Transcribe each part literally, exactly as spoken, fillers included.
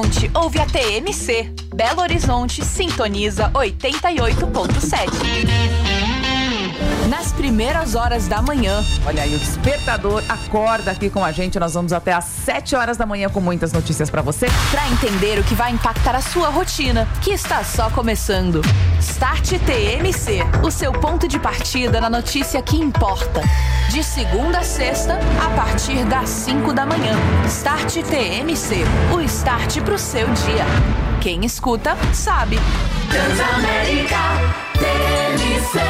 Ouve a T M C. Belo Horizonte sintoniza oitenta e oito ponto sete. Nas primeiras horas da manhã. Olha aí, o despertador acorda aqui com a gente. Nós vamos até às sete horas da manhã com muitas notícias pra você. Pra entender o que vai impactar a sua rotina, que está só começando. Start T M C, o seu ponto de partida na notícia que importa. De segunda a sexta, a partir das cinco da manhã. Start T M C, o start pro seu dia. Quem escuta, sabe. Transamérica T M C.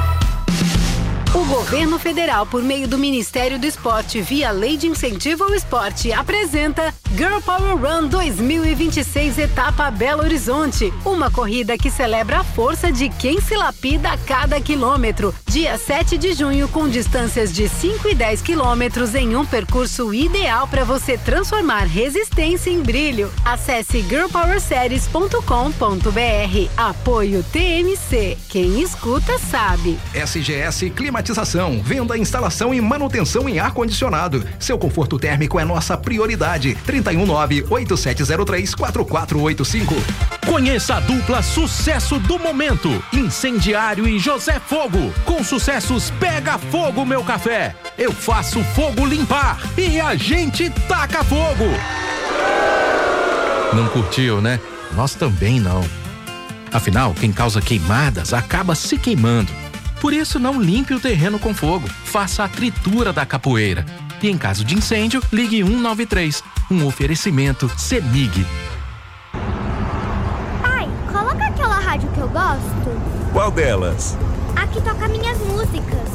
O governo federal, por meio do Ministério do Esporte, via Lei de Incentivo ao Esporte, apresenta Girl Power Run dois mil e vinte e seis, etapa Belo Horizonte. Uma corrida que celebra a força de quem se lapida a cada quilômetro. Dia sete de junho, com distâncias de cinco e dez quilômetros em um percurso ideal para você transformar resistência em brilho. Acesse girl power series ponto com ponto b r. Apoio T M C. Quem escuta, sabe. S G S Climatização, venda, instalação e manutenção em ar-condicionado. Seu conforto térmico é nossa prioridade. trinta e um nove, oito sete zero três, quatro quatro oito cinco. Conheça a dupla sucesso do momento, Incendiário e José Fogo. Com sucessos Pega Fogo Meu Café, Eu Faço Fogo Limpar e a gente taca fogo. Não curtiu, né? Nós também não. Afinal, quem causa queimadas acaba se queimando. Por isso, não limpe o terreno com fogo. Faça a tritura da capoeira. E em caso de incêndio, ligue um nove três. Um oferecimento CEMIG. Pai, coloca aquela rádio que eu gosto. Qual delas? A que toca minhas músicas.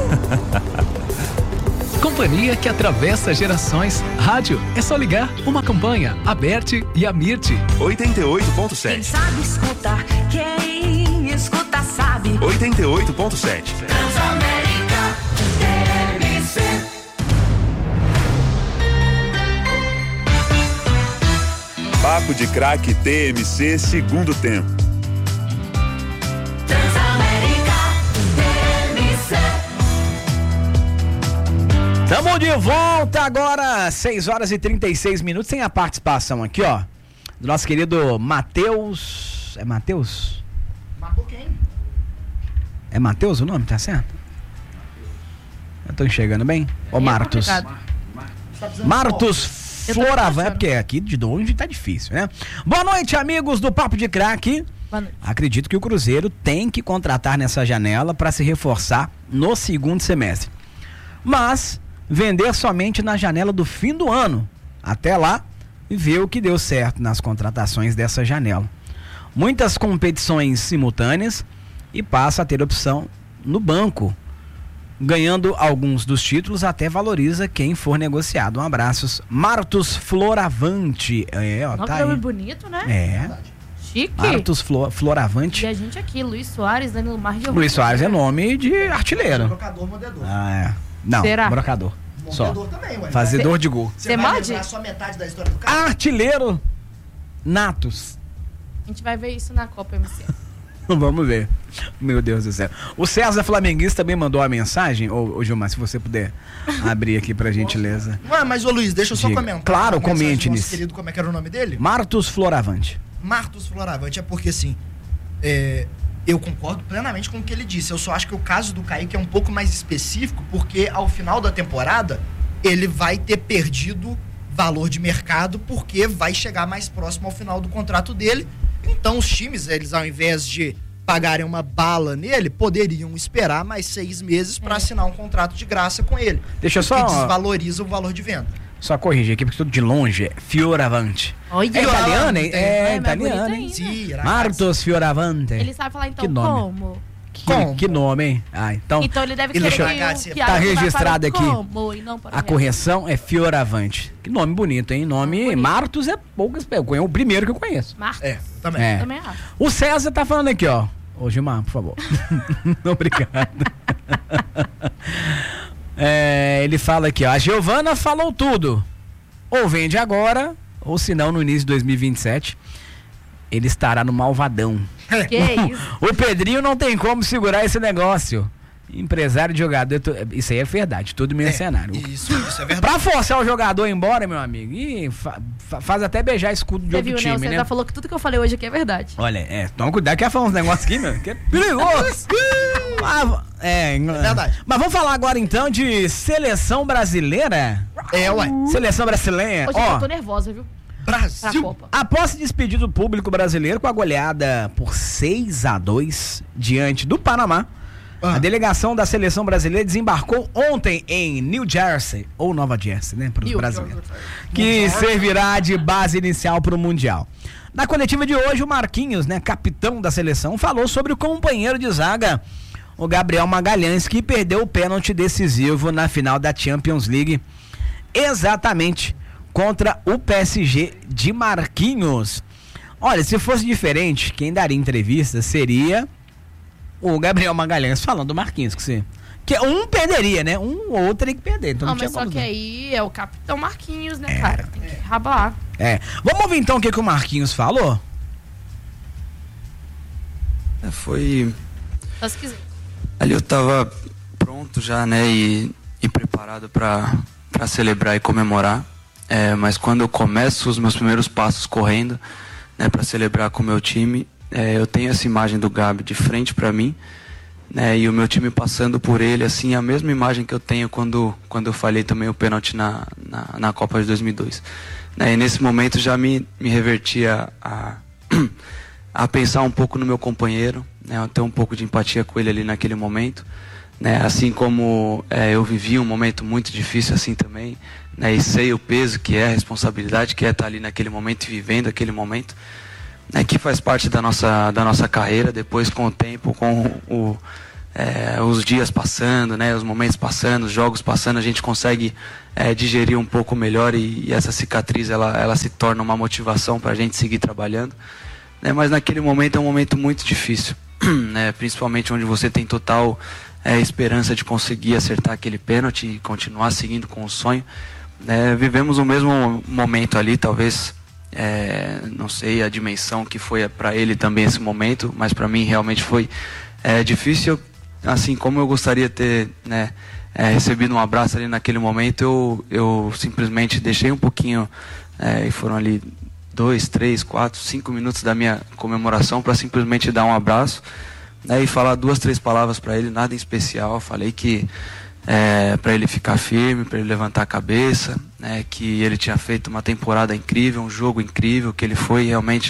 Companhia que atravessa gerações. Rádio, é só ligar. Uma campanha, a Berti e a Mirti. oitenta e oito ponto sete. Quem sabe escutar, quem escuta sabe. oitenta e oito ponto sete. Transamérica T M C. Papo de Craque T M C, segundo tempo. Transamérica T M C. Tamo de volta agora, seis horas e trinta e seis minutos, sem a participação aqui, ó, do nosso querido Matheus. É Matheus? Matou quem? É Matheus o nome, tá certo? Eu tô enxergando bem? Ô, Martos. Martos Floravan, é porque aqui de longe tá difícil, né? Boa noite, amigos do Papo de Craque. Acredito que o Cruzeiro tem que contratar nessa janela para se reforçar no segundo semestre. Mas vender somente na janela do fim do ano. Até lá, ver o que deu certo nas contratações dessa janela. Muitas competições simultâneas e passa a ter opção no banco. Ganhando alguns dos títulos, até valoriza quem for negociado. Um abraço, Martos Floravante. É, ó, Nossa, tá que nome aí. bonito, né? É. Chique. Martos Flo, Floravante. E a gente aqui, Luiz Soares, Danilo Marques. Luiz Soares é nome de artilheiro. Brocador, mordedor. Ah, é. Não, Será? brocador. Só. Mordedor também, ué. Fazedor de gol. Você vai lembrar só metade da história do cara? Artilheiro natos. A gente vai ver isso na Copa M C. Vamos ver. Meu Deus do céu. O César Flamenguista também mandou a mensagem. Ô, ô Gilmar, se você puder abrir aqui pra gentileza. Ué, mas ô Luiz, deixa eu só Diga. comentar. Claro, a mensagem comente do nosso nisso. querido, como é que era o nome dele? Martos Floravante. Martos Floravante, é porque assim, é, eu concordo plenamente com o que ele disse. Eu só acho que o caso do Kaique é um pouco mais específico, porque ao final da temporada ele vai ter perdido valor de mercado, porque vai chegar mais próximo ao final do contrato dele. Então os times, eles ao invés de pagarem uma bala nele, poderiam esperar mais seis meses para assinar um contrato de graça com ele. Deixa eu só- Que desvaloriza o valor de venda. Só corrigir aqui, porque tudo de longe é Fioravante. Olha, É italiano, hein? tem. É, É, mas italiano, bonito hein? ainda. Sim, ragazzi. Martos Fioravante. Ele sabe falar então Que nome? como? Que, Como? que nome, hein? Ah, então. Então ele deve E querer deixa eu- que, Ragazzi, o- que tá a área vai registrado para o aqui. como e não para o A real. correção é Fioravante. Que nome bonito, hein? Nome Bonito. Martos é poucas. Eu conheço o primeiro que eu conheço. Marcos. É, também. É. Também acho. O César tá falando aqui, ó. Ô, Gilmar, por favor. Obrigado. É, ele fala aqui, ó. A Giovana falou tudo. Ou vende agora, ou se não, no início de dois mil e vinte e sete, ele estará no Malvadão. Que isso? O Pedrinho não tem como segurar esse negócio. Empresário de jogador, isso aí é verdade, tudo mercenário. É, isso, isso é verdade. Pra forçar o jogador embora, meu amigo, e fa faz até beijar escudo de Você outro viu, time, né? O César né? falou que tudo que eu falei hoje aqui é verdade. Olha, é, toma cuidado que ia falar uns negócios aqui, meu, que é perigoso. Mas, é, é verdade. Mas vamos falar agora então de seleção brasileira? É, ué. Seleção brasileira. Hoje Ó, eu tô nervosa, viu? Brasil. Após se despedir do público brasileiro com a goleada por seis a dois diante do Panamá, ah. a delegação da seleção brasileira desembarcou ontem em New Jersey, ou Nova Jersey, né, para os brasileiros, que servirá de base inicial para o Mundial. Na coletiva de hoje, o Marquinhos, né, capitão da seleção, falou sobre o companheiro de zaga, o Gabriel Magalhães, que perdeu o pênalti decisivo na final da Champions League, exatamente contra o P S G de Marquinhos. Olha, se fosse diferente, quem daria entrevista seria o Gabriel Magalhães falando do Marquinhos, que, você, que um perderia, né? Um ou outro teria que perder. Então não, não tinha mas só como que não. aí é o capitão Marquinhos, né, É. cara? Tem que rabar. É. Vamos ouvir então o que, que o Marquinhos falou? É, foi... Só se quiser. Ali eu tava pronto já, né, e, e preparado pra, pra celebrar e comemorar. É, mas quando eu começo os meus primeiros passos correndo, né, para celebrar com o meu time, é, eu tenho essa imagem do Gabi de frente para mim, né, e o meu time passando por ele, assim, a mesma imagem que eu tenho quando, quando eu falhei também o pênalti na, na, na Copa de dois mil e dois. Né, e nesse momento já me, me revertia a, a pensar um pouco no meu companheiro, né, ter um pouco de empatia com ele ali naquele momento. Né, assim como é, eu vivi um momento muito difícil assim também, né, e sei o peso que é, a responsabilidade que é estar ali naquele momento e vivendo aquele momento, né, que faz parte da nossa, da nossa carreira. Depois, com o tempo, com o, é, os dias passando, né, os momentos passando, os jogos passando, a gente consegue é, digerir um pouco melhor, e, e essa cicatriz ela, ela se torna uma motivação para a gente seguir trabalhando, né, mas naquele momento é um momento muito difícil, né, principalmente onde você tem total É, esperança de conseguir acertar aquele pênalti e continuar seguindo com o sonho. É, vivemos o mesmo momento ali, talvez, é, não sei a dimensão que foi para ele também esse momento, mas para mim realmente foi é, difícil. Assim como eu gostaria de ter, né, é, recebido um abraço ali naquele momento, eu, eu simplesmente deixei um pouquinho, é, e foram ali dois, três, quatro, cinco minutos da minha comemoração para simplesmente dar um abraço, né, e falar duas, três palavras para ele, nada em especial. Falei que é, para ele ficar firme, para ele levantar a cabeça, né, que ele tinha feito uma temporada incrível, um jogo incrível, que ele foi realmente,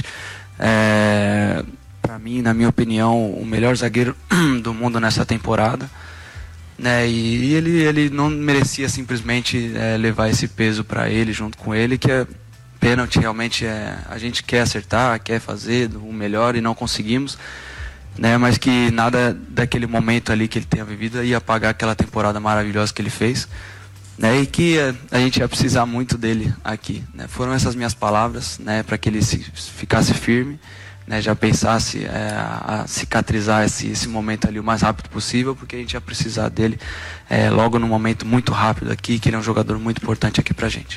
é, para mim, na minha opinião, o melhor zagueiro do mundo nessa temporada, né, e, e ele, ele não merecia simplesmente é, levar esse peso para ele, junto com ele, que é pênalti. Realmente é, a gente quer acertar, quer fazer o melhor e não conseguimos, né, mas que nada daquele momento ali que ele tenha vivido ia apagar aquela temporada maravilhosa que ele fez, né, e que a, a gente ia precisar muito dele aqui, né. Foram essas minhas palavras, né, para que ele se, ficasse firme, né, já pensasse é, a cicatrizar esse, esse momento ali o mais rápido possível, porque a gente ia precisar dele é, logo num momento muito rápido aqui, que ele é um jogador muito importante aqui pra gente.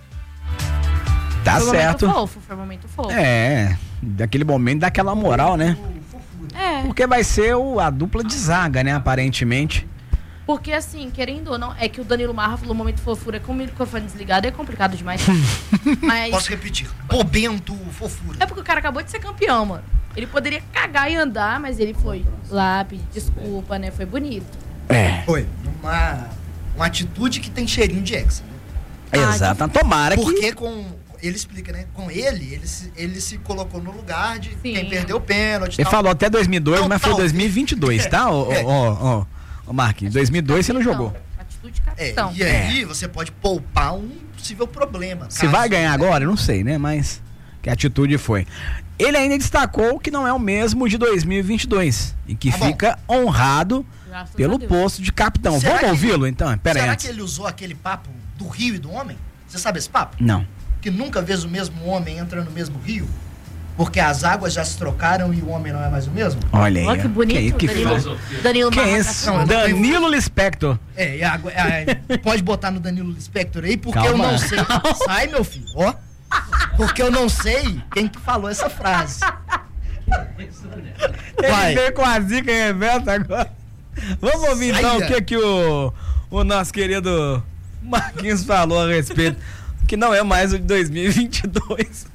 Tá foi certo. Um momento fofo, foi um momento fofo. É, daquele momento dá aquela moral, né? É. Porque vai ser o, a dupla de zaga, né, aparentemente. Porque assim, querendo ou não, é que o Danilo Marra falou momento fofura com o microfone desligado, é complicado demais. Mas Posso repetir? Bobento, fofura. é porque o cara acabou de ser campeão, mano. Ele poderia cagar e andar, mas ele foi lá pedir desculpa, né? Foi bonito. É. Foi. Uma, uma atitude que tem cheirinho de ex, né? Exato. Tomara que... Porque com... Ele explica, né? Com ele, ele se, ele se colocou no lugar de Sim. quem perdeu o pênalti. Ele tal. falou até dois mil e dois, Não, mas foi talvez. dois mil e vinte e dois, tá? Ô, É. ô, ô, ô, Marquinhos, dois mil e dois você não jogou. Atitude É, capitão. e aí você pode poupar um possível problema. Se caso- vai ganhar agora, eu não sei, né? Mas que atitude foi. Ele ainda destacou que não é o mesmo de dois mil e vinte e dois e que Tá bom. fica honrado Graças a pelo Deus. posto de capitão. Será Vamos que- ouvi-lo então? Pera aí. Será antes. que ele usou aquele papo do rio e do homem? Você sabe esse papo? Não. Que nunca vês o mesmo homem entra no mesmo rio? Porque as águas já se trocaram e o homem não é mais o mesmo? Olha aí. Olha que bonito, Que, que Danilo. filosofia. Danilo Quem é Marra esse? Não, eu não Danilo Lispector. É, e a água- é, pode botar no Danilo Lispector aí, porque Calma. eu não sei. Sai, meu filho, ó. Porque eu não sei quem que falou essa frase. Ele Vai. veio com a zica reversa agora. Vamos ouvir então o que, que o, o nosso querido Marquinhos falou a respeito, que não é mais o de dois mil e vinte e dois.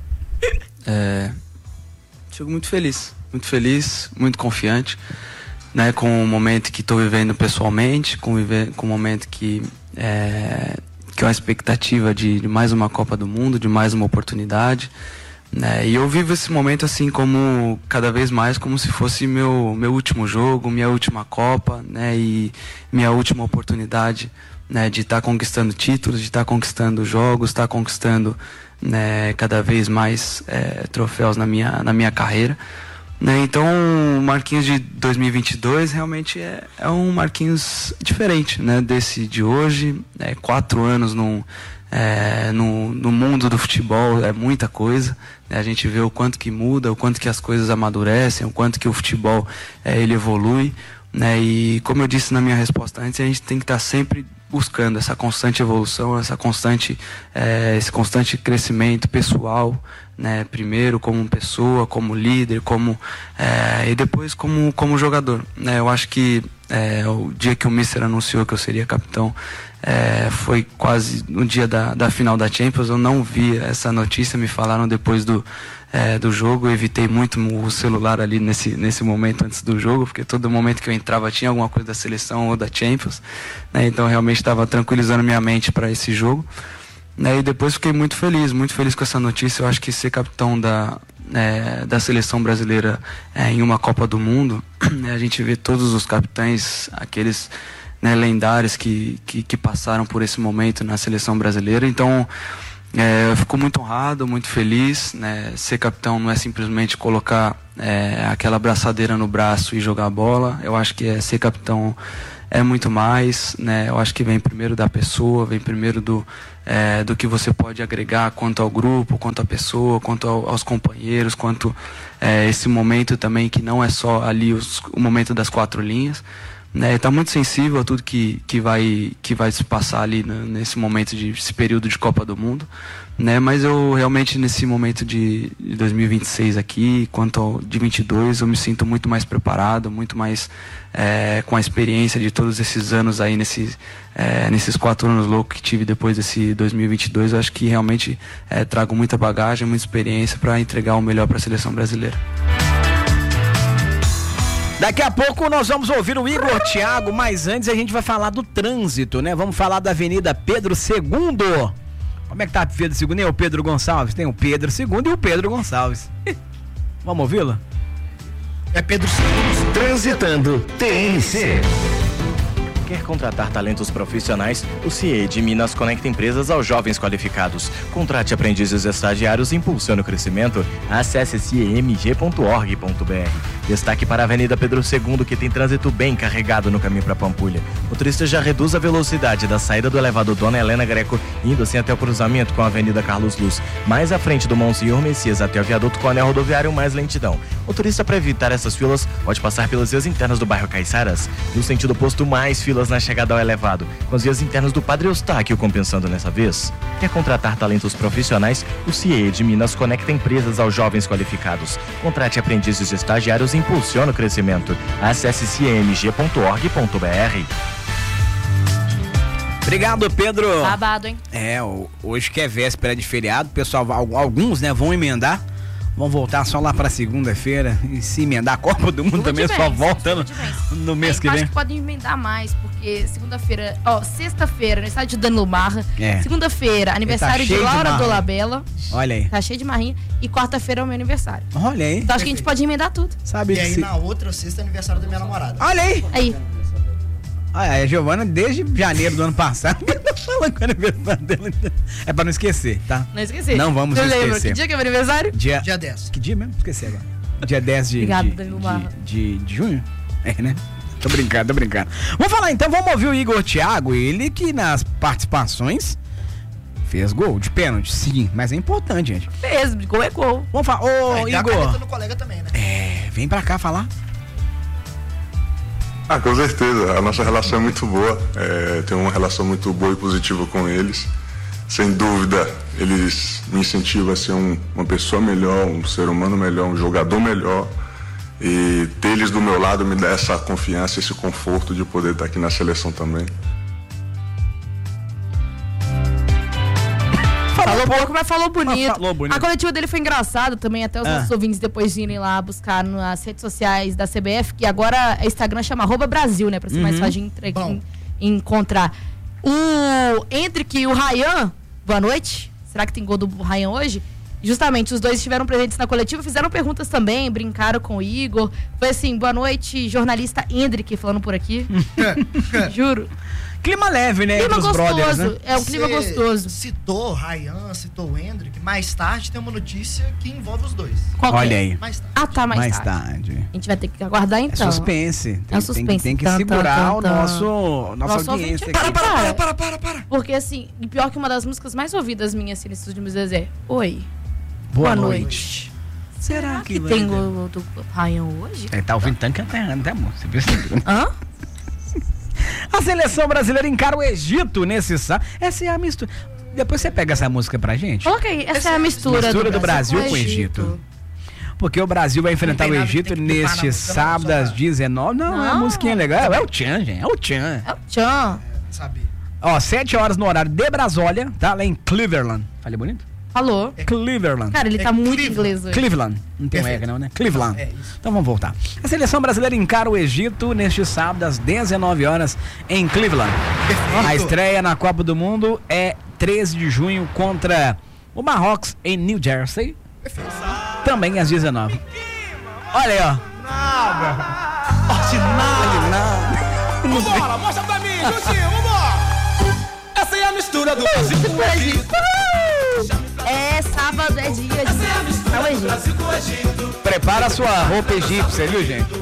É, chego muito feliz, muito feliz, muito confiante, né, com o momento que estou vivendo pessoalmente, com, viver, com o momento que é, que é uma expectativa de, de mais uma Copa do Mundo, de mais uma oportunidade, né, e eu vivo esse momento assim como cada vez mais como se fosse meu meu último jogo, minha última Copa, né, e minha última oportunidade, né, de estar tá conquistando títulos, de estar tá conquistando jogos, estar tá conquistando, né, cada vez mais é, troféus na minha na minha carreira, né. Então o Marquinhos de dois mil e vinte e dois realmente é, é um Marquinhos diferente, né, desse de hoje. É, quatro anos num, é, no, no mundo do futebol é muita coisa, né. A gente vê o quanto que muda, o quanto que as coisas amadurecem, o quanto que o futebol é, ele evolui, né. E como eu disse na minha resposta antes, a gente tem que estar sempre buscando essa constante evolução, essa constante, é, esse constante crescimento pessoal, né, primeiro como pessoa, como líder, como é, e depois como como jogador, né. Eu acho que é, o dia que o Mister anunciou que eu seria capitão é, foi quase no dia da, da final da Champions. Eu não vi essa notícia, me falaram depois do É, do jogo. Eu evitei muito o celular ali nesse, nesse momento antes do jogo, porque todo momento que eu entrava tinha alguma coisa da seleção ou da Champions, né? Então realmente estava tranquilizando minha mente para esse jogo, né? E depois fiquei muito feliz, muito feliz com essa notícia. Eu acho que ser capitão da, é, da seleção brasileira é, em uma Copa do Mundo, né? A gente vê todos os capitães, aqueles, né, lendários que, que, que passaram por esse momento na seleção brasileira. Então É, eu fico muito honrado, muito feliz, né? Ser capitão não é simplesmente colocar é, aquela braçadeira no braço e jogar a bola. Eu acho que é, ser capitão é muito mais, né? Eu acho que vem primeiro da pessoa, vem primeiro do, é, do que você pode agregar quanto ao grupo, quanto à pessoa, quanto ao, aos companheiros, quanto é, esse momento também que não é só ali os, o momento das quatro linhas, né? Tá muito sensível a tudo que, que, vai, que vai se passar ali, né, nesse momento de esse período de Copa do Mundo, né? Mas eu realmente nesse momento de, de dois mil e vinte e seis aqui, quanto ao de vinte e dois, eu me sinto muito mais preparado, muito mais é, com a experiência de todos esses anos aí, nesse, é, nesses quatro anos loucos que tive depois desse dois mil e vinte e dois. Eu acho que realmente é, trago muita bagagem, muita experiência para entregar o melhor para a seleção brasileira. Daqui a pouco nós vamos ouvir o Igor Thiago, mas antes a gente vai falar do trânsito, né? Vamos falar da Avenida Pedro segundo. Como é que tá Pedro segundo? E o Pedro Gonçalves? Tem o Pedro segundo e o Pedro Gonçalves. Vamos ouvi-lo? É Pedro segundo. Transitando T N C. Quer contratar talentos profissionais? O C I E de Minas conecta empresas aos jovens qualificados. Contrate aprendizes estagiários e impulsione o crescimento. Acesse c i m g ponto org ponto b r. Destaque para a Avenida Pedro segundo, que tem trânsito bem carregado no caminho para Pampulha. O motorista já reduz a velocidade da saída do elevador Dona Helena Greco, indo assim até o cruzamento com a Avenida Carlos Luz. Mais à frente do Monsenhor Messias até o viaduto com o anel rodoviário, mais lentidão. O motorista, para evitar essas filas, pode passar pelas vias internas do bairro Caiçaras. No sentido oposto, mais filas na chegada ao elevado, com as vias internas do Padre Eustáquio compensando nessa vez. Quer contratar talentos profissionais? O C I E de Minas conecta empresas aos jovens qualificados. Contrate aprendizes estagiários e impulsiona o crescimento. Acesse c m g ponto org ponto b r. Obrigado, Pedro. Sábado, hein? É, hoje que é véspera de feriado, pessoal, alguns, né, vão emendar. Vão voltar só lá pra segunda-feira e se emendar a Copa do Mundo também, só volta no, no mês é, que vem. Acho que podem emendar mais, porque segunda-feira, ó, sexta-feira, no estádio de Danilo Marra. É. Segunda-feira, aniversário tá de Laura de Dolabella. Olha aí. Tá cheio de marrinha. E quarta-feira é o meu aniversário. Olha aí. Então acho que a gente pode emendar tudo. Sabe e aí se... na outra sexta é aniversário da minha namorada. Olha aí. Aí. Ah, a Giovana, desde janeiro do ano passado, falando com o aniversário dela. É pra não esquecer, tá? Não esquecer. Não vamos eu esquecer. Lembro. Que dia que é meu aniversário? Dia, dia dez. Que dia mesmo? Esqueci agora. Dia dez de, Obrigado, de, Danilo de, de, de junho? É, né? Tô brincando, tô brincando. Vamos falar então, vamos ouvir o Igor Thiago, ele que nas participações fez gol de pênalti, sim, mas é importante, gente. Fez, gol é gol. Vamos falar, ô é, Igor. No colega também, né? É, vem pra cá falar. Ah, com certeza, a nossa relação é muito boa, é, tenho uma relação muito boa e positiva com eles, sem dúvida eles me incentivam a ser um, uma pessoa melhor, um ser humano melhor, um jogador melhor, E ter eles do meu lado me dá essa confiança, esse conforto de poder estar aqui na seleção também. Falou pouco, mas falou bonito. Falou bonito. A coletiva dele foi engraçada também, até os Ah. nossos ouvintes depois de irem lá buscar nas redes sociais da C B F, que agora o Instagram chama arroba Brasil, né? Pra ser Uhum. mais fácil de entre- em- encontrar. O Hendrick e o Ryan, boa noite. Será que tem gol do Ryan hoje? Justamente, os dois estiveram presentes na coletiva, fizeram perguntas também, brincaram com o Igor. Foi assim, boa noite, jornalista Hendrick falando por aqui. Juro. Clima leve, né? Clima Entre os gostoso, brothers, né? é um clima Você gostoso. Citou o Ryan, citou o Hendrick. Mais tarde tem uma notícia que envolve os dois. Qual Olha que é? aí. Mais tarde. Ah, tá, mais, Mais tarde. tarde. A gente vai ter que aguardar É então. suspense. Tem, É um suspense. tem, tem que Tan, tan, segurar tan, o tan. nosso, nossa Nosso audiência ouvinte- aqui. Para, para, para, para, para. Porque assim, e pior que uma das músicas mais ouvidas minhas assim, nesses últimos dias é Oi. Boa, Boa noite. noite. Será que, que tem vai o do Ryan hoje? Ele tá ouvindo tanto cantando, até amor. Você percebeu? Hã? A seleção brasileira encara o Egito nesse sábado. Essa é a mistura. Depois você pega essa música pra gente. Coloca aí, essa é a mistura, Mistura do Brasil com o Egito. Porque o Brasil vai enfrentar o Egito neste sábado às dezenove. Não, é uma Não. musiquinha legal. É o Tchan, gente. É o Tchan. É o Tchan. Sabe? Ó, sete horas no horário de Brasília, tá? Lá em Cleveland. Falei bonito? Falou. Cleveland. Cara, ele tá muito inglês hoje. Cleveland. Não tem um R não, né? Cleveland. Então vamos voltar. A seleção brasileira encara o Egito neste sábado às dezenove horas em Cleveland. A estreia na Copa do Mundo é treze de junho contra o Marrocos em New Jersey. Também às dezenove. Olha aí, ó. Nada. Vambora, mostra pra mim, Juntinho, vambora. Essa é a mistura do Brasil com o Egito. É sábado, é dia de. Essa é a mistura do Brasil com o Egito. Prepara a sua roupa egípcia, viu, gente?